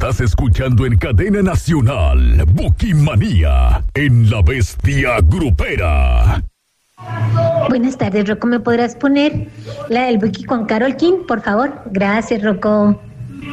Estás escuchando en Cadena Nacional Bukimanía en La Bestia Grupera. Buenas tardes, Rocco. ¿Me podrás poner la del Buki con Carol King, por favor? Gracias, Rocco.